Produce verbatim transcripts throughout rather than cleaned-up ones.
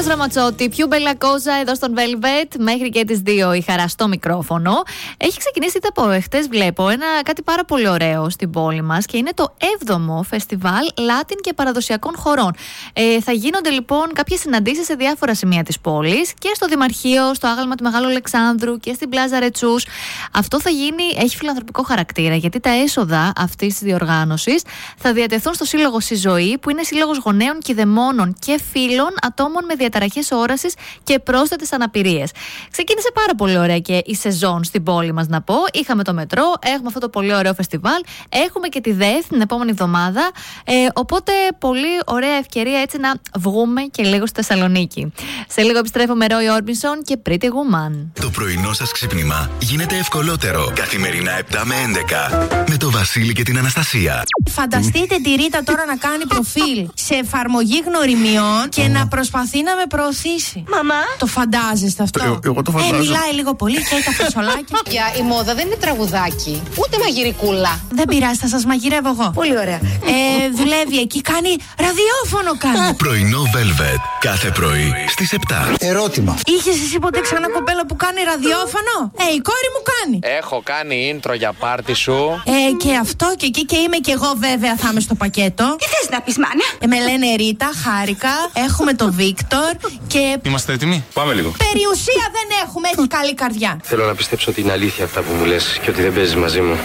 Μάνος Ραματσότη, Πιου Μπέλα Κόζα εδώ στον Velvet. Μέχρι και τις δύο η χαρά στο μικρόφωνο. Έχει ξεκινήσει από εχθές, βλέπω, ένα κάτι πάρα πολύ ωραίο στην πόλη μας και είναι το έβδομο φεστιβάλ Λάτιν και παραδοσιακών χορών. Ε, θα γίνονται λοιπόν κάποιες συναντήσεις σε διάφορα σημεία της πόλης και στο Δημαρχείο, στο Άγαλμα του Μεγάλου Αλεξάνδρου και στην Πλάζα Ρετσούς. Αυτό θα γίνει, έχει φιλανθρωπικό χαρακτήρα, γιατί τα έσοδα αυτής της διοργάνωσης θα διατεθούν στο Σύλλογο Συζωή, που είναι σύλλογος γονέων, κηδεμόνων και φίλων ατόμων με διαταραχές όρασης και πρόσθετες αναπηρίες. Ξεκίνησε πάρα πολύ ωραία και η σεζόν στην πόλη μας, να πω. Είχαμε το μετρό, έχουμε αυτό το πολύ ωραίο φεστιβάλ, έχουμε και τη ΔΕΘ την επόμενη εβδομάδα. Ε, οπότε πολύ ωραία ευκαιρία έτσι να βγούμε και λίγο στη Θεσσαλονίκη. Σε λίγο επιστρέφω με Roy Orbison και Pretty Woman. Το πρωινό σας ξύπνημα γίνεται ευκολότερο. Καθημερινά επτά με έντεκα με το Βασίλη και την Αναστασία. Φανταστείτε τη Ρίτα τώρα να κάνει προφίλ σε εφαρμογή γνωριμιών και να προσπαθεί να με προωθήσει. Μαμά. Το φαντάζεστε αυτό? Ε, εγώ το φαντάζομαι. Ε, μιλάει λίγο πολύ και έχει τα φασολάκια. Για η μόδα δεν είναι τραγουδάκι, ούτε μαγειρικούλα. Δεν πειράζει, θα σας μαγειρεύω εγώ. Πολύ ωραία. Ε, δουλεύει εκεί, κάνει ραδιόφωνο κάνει. Πρωινό Velvet. Κάθε πρωί στις επτά. Ερώτημα. Είχες εσύ ποτέ ξανά κοπέλα που κάνει ραδιόφωνο? Ε, η κόρη μου κάνει. Έχω κάνει intro για πάρτι σου. Ε, και αυτό και εκεί και είμαι και εγώ βέβαια θα είμαι στο πακέτο. Τι θες να πεις, μάνα? Ε, με λένε Ρίτα, χάρηκα. Έχουμε το Βίκτορ και. Είμαστε έτοιμοι? Πάμε λίγο. Περιουσία δεν έχουμε, έχει καλή καρδιά. Θέλω να πιστέψω ότι είναι αλήθεια αυτά που μου λες και ότι δεν παίζεις μαζί μου.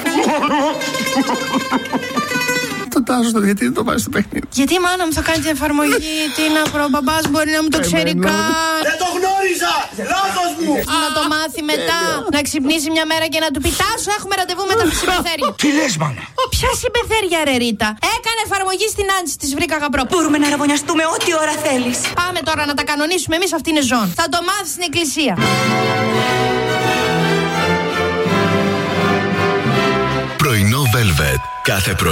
Το τάζω στο γιατί δεν το βάζει στο παιχνίδι. Γιατί η μάνα μου θα κάνει την εφαρμογή, τι να πω, ο μπαμπάς μπορεί να μου το ξέρει καν. Δεν το γνώριζα! Λάθος μου! Να το μάθει μετά, να ξυπνήσει μια μέρα και να του πει Τάσο, έχουμε ραντεβού με τα συμπεθέρια. Τι λες, μάνα? Ποια συμπεθέρια, ρε Ρίτα? Έκανε εφαρμογή στην Άντση, τη βρήκα γαμπρό. Μπορούμε να ραβωνιαστούμε ό,τι ώρα θέλεις. Πάμε τώρα να τα κανονίσουμε εμείς, αυτή είναι ζώνη. Θα το μάθει στην εκκλησία. Πρωινό Velvet. Κάθε πρωί.